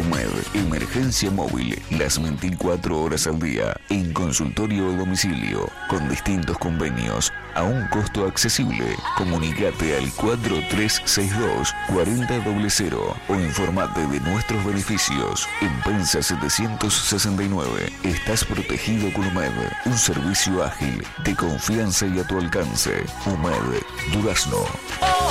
UMED, emergencia móvil, las 24 horas al día, en consultorio o domicilio, con distintos convenios, a un costo accesible. Comunicate al 4362-4000 o informate de nuestros beneficios. En Pensa 769, estás protegido con UMED, un servicio ágil, de confianza y a tu alcance. UMED, Durazno.